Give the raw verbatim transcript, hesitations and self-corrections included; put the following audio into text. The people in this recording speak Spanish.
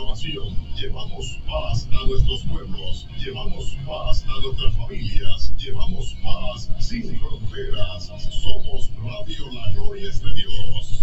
renovación. Llevamos paz a nuestros pueblos. Llevamos paz a nuestras familias. Llevamos paz sin fronteras. Somos Radio La Gloria es de Dios.